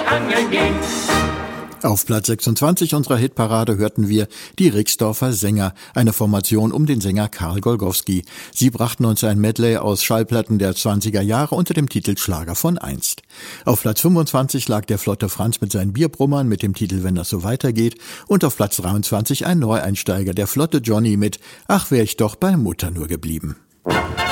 angeln ging. Auf Platz 26 unserer Hitparade hörten wir die Rixdorfer Sänger, eine Formation um den Sänger Karl Golgowski. Sie brachten uns ein Medley aus Schallplatten der 20er Jahre unter dem Titel Schlager von einst. Auf Platz 25 lag der flotte Franz mit seinen Bierbrummern mit dem Titel Wenn das so weitergeht und auf Platz 23 ein Neueinsteiger, der flotte Johnny mit Ach, wär ich doch bei Mutter nur geblieben.